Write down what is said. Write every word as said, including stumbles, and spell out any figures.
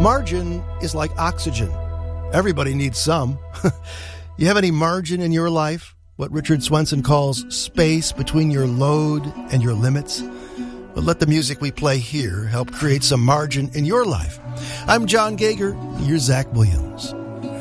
Margin is like oxygen. Everybody needs some. You have any margin in your life? What Richard Swenson calls space between your load and your limits? But let the music we play here help create some margin in your life. I'm John Gager. You're Zach Williams.